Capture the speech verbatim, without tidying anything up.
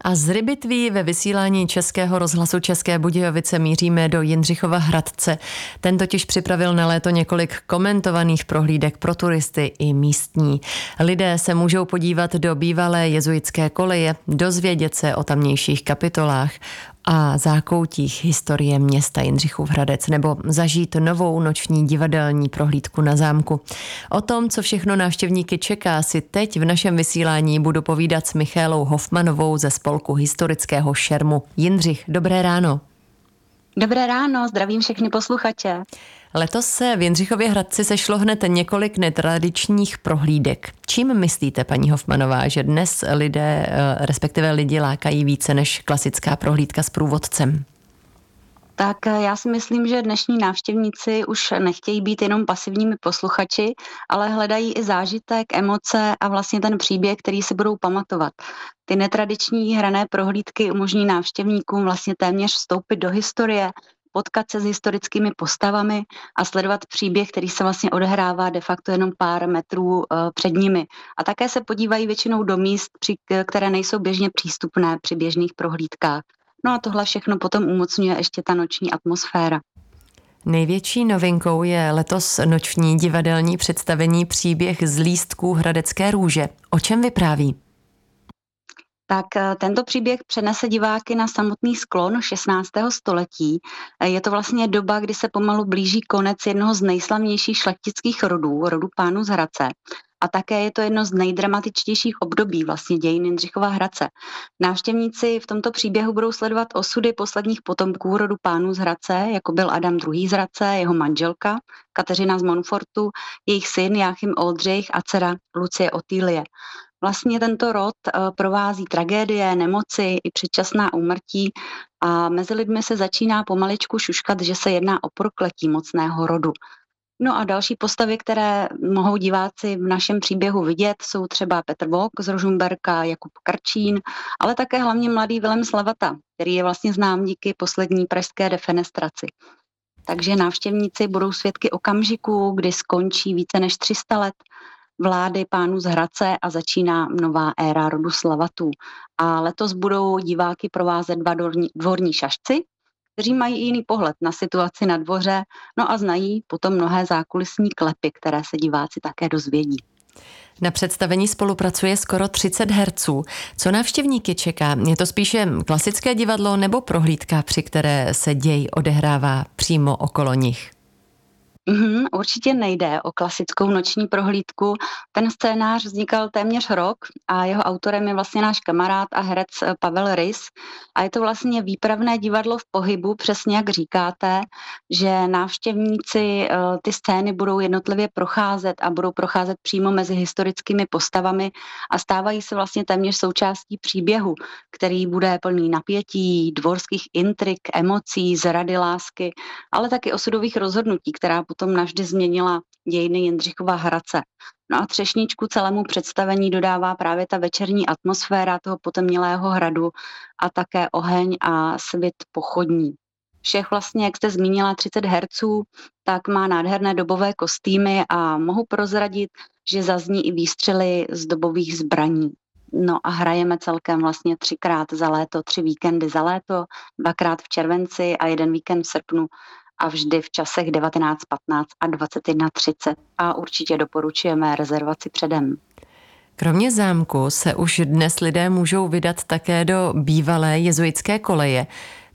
A z Rybitví ve vysílání Českého rozhlasu České Budějovice míříme do Jindřichova Hradce. Ten totiž připravil na léto několik komentovaných prohlídek pro turisty i místní. Lidé se můžou podívat do bývalé jezuitské koleje, dozvědět se o tamnějších kapitolách a zákoutích historie města Jindřichův Hradec nebo zažít novou noční divadelní prohlídku na zámku. O tom, co všechno návštěvníky čeká, si teď v našem vysílání budu povídat s Michaelou Hofmanovou ze spolku historického šermu Jindřich. Dobré ráno. Dobré ráno, zdravím všechny posluchače. Letos se v Jindřichově Hradci sešlo hned několik netradičních prohlídek. Čím myslíte, paní Hofmanová, že dnes lidé, respektive lidi lákají více než klasická prohlídka s průvodcem? Tak já si myslím, že dnešní návštěvníci už nechtějí být jenom pasivními posluchači, ale hledají i zážitek, emoce a vlastně ten příběh, který si budou pamatovat. Ty netradiční hrané prohlídky umožní návštěvníkům vlastně téměř vstoupit do historie, potkat se s historickými postavami a sledovat příběh, který se vlastně odehrává de facto jenom pár metrů před nimi. A také se podívají většinou do míst, které nejsou běžně přístupné při běžných prohlídkách. No a tohle všechno potom umocňuje ještě ta noční atmosféra. Největší novinkou je letos noční divadelní představení Příběh z lístků Hradecké růže. O čem vypráví? Tak tento příběh přenese diváky na samotný sklon šestnáctého století. Je to vlastně doba, kdy se pomalu blíží konec jednoho z nejslavnějších šlechtických rodů, rodu pánů z Hradce. A také je to jedno z nejdramatičtějších období vlastně dějin Jindřichova Hradce. Návštěvníci v tomto příběhu budou sledovat osudy posledních potomků rodu pánů z Hradce, jako byl Adam druhý. z Hradce, jeho manželka Kateřina z Montfortu, jejich syn Jáchym Oldřich a dcera Lucie Otýlie. Vlastně tento rod provází tragédie, nemoci i předčasná úmrtí a mezi lidmi se začíná pomaličku šuškat, že se jedná o prokletí mocného rodu. No a další postavy, které mohou diváci v našem příběhu vidět, jsou třeba Petr Vok z Rožmberka, Jakub Karčín, ale také hlavně mladý Vilém Slavata, který je vlastně znám díky poslední pražské defenestraci. Takže návštěvníci budou svědky okamžiku, kdy skončí více než tři sta let vlády pánů z Hradce a začíná nová éra rodu Slavatů. A letos budou diváky provázet dva dvorní, dvorní šašci, kteří mají jiný pohled na situaci na dvoře, no a znají potom mnohé zákulisní klepy, které se diváci také dozvědí. Na představení spolupracuje skoro třicet herců. Co návštěvníky čeká? Je to spíše klasické divadlo nebo prohlídka, při které se děj odehrává přímo okolo nich? Mm, určitě nejde o klasickou noční prohlídku. Ten scénář vznikal téměř rok a jeho autorem je vlastně náš kamarád a herec Pavel Rys. A je to vlastně výpravné divadlo v pohybu, přesně jak říkáte, že návštěvníci ty scény budou jednotlivě procházet a budou procházet přímo mezi historickými postavami a stávají se vlastně téměř součástí příběhu, který bude plný napětí, dvorských intrik, emocí, zrady, lásky, ale taky osudových rozhodnutí, která potom navždy změnila dějiny Jindřichova Hradce. No a třešničku celému představení dodává právě ta večerní atmosféra toho potemnělého hradu a také oheň a svit pochodní. Všech vlastně, jak jste zmínila, třicet herců, tak má nádherné dobové kostýmy a mohu prozradit, že zazní i výstřely z dobových zbraní. No a hrajeme celkem vlastně třikrát za léto, tři víkendy za léto, dvakrát v červenci a jeden víkend v srpnu a vždy v časech devatenáct patnáct a dvacet jedna třicet a určitě doporučujeme rezervaci předem. Kromě zámku se už dnes lidé můžou vydat také do bývalé jezuitské koleje.